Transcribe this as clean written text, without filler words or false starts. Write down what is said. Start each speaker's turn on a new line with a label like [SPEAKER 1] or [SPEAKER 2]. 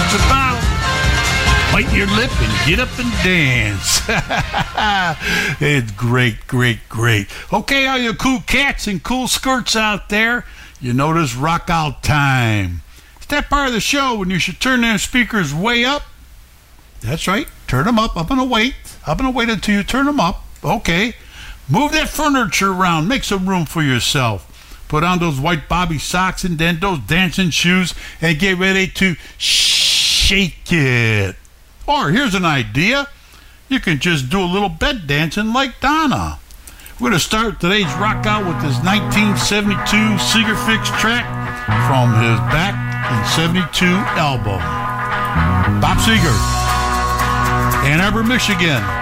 [SPEAKER 1] it's about. Bite your lip and get up and dance. It's great, great, great. Okay, all you cool cats and cool skirts out there, you know this rock out time. It's that part of the show when you should turn them speakers way up. That's right, turn them up. I'm going to wait until you turn them up. Okay. Move that furniture around. Make some room for yourself. Put on those white bobby socks and then those dancing shoes and get ready to shake it. Or here's an idea. You can just do a little bed dancing like Donna. We're going to start today's rock out with this 1972 Seeger Fix track from his Back in 72 album. Bob Seger, Ann Arbor, Michigan.